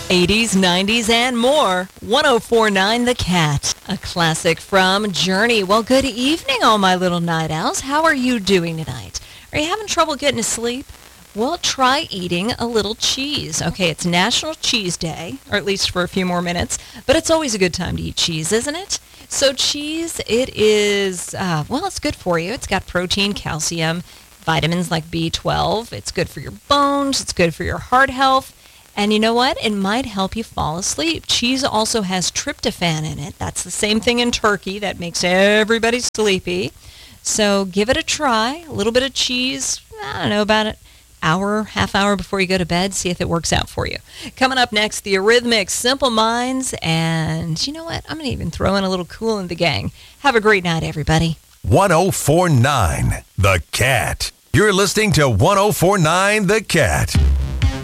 80s, 90s, and more. 1049 The Cat, a classic from Journey. Well, good evening, all my little night owls. How are you doing tonight? Are you having trouble getting to sleep? Well, try eating a little cheese. Okay, it's National Cheese Day, or at least for a few more minutes, but it's always a good time to eat cheese, isn't it? So cheese, it is, it's good for you. It's got protein, calcium, vitamins like B12. It's good for your bones. It's good for your heart health. And you know what? It might help you fall asleep. Cheese also has tryptophan in it. That's the same thing in turkey that makes everybody sleepy. So give it a try. A little bit of cheese, I don't know, about an hour, half hour before you go to bed. See if it works out for you. Coming up next, the Eurythmics, Simple Minds. And you know what? I'm going to even throw in a little Kool in the Gang. Have a great night, everybody. 1049 The Cat. You're listening to 1049 The Cat.